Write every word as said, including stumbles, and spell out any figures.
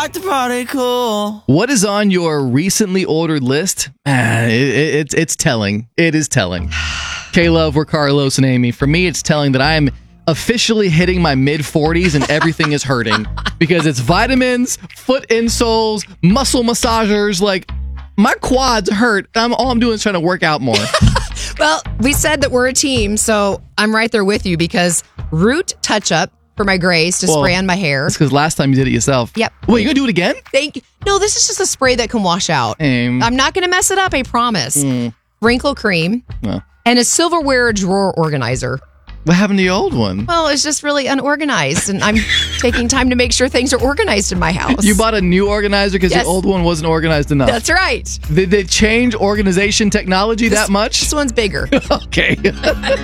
like to party cool. What is on your recently ordered list? Ah, it, it, it's it's telling. It is telling. K-Love, we're Carlos and Amy. For me, it's telling that I am officially hitting my mid forties and everything is hurting because it's vitamins, foot insoles, muscle massagers. Like, my quads hurt. I'm, all I'm doing is trying to work out more. Well, we said that we're a team, so I'm right there with you because Root Touch-Up for my grays to Well, spray on my hair. That's because last time you did it yourself. Yep. Wait, you gonna do it again? Thank you. No, this is just a spray that can wash out. Um, I'm not going to mess it up, I promise. Mm. Wrinkle cream Well. and a silverware drawer organizer. What happened to your old one? Well, it's just really unorganized, and I'm taking time to make sure things are organized in my house. You bought a new organizer because Yes. your old one wasn't organized enough. That's right. Did they change organization technology This- that much? This one's bigger. Okay.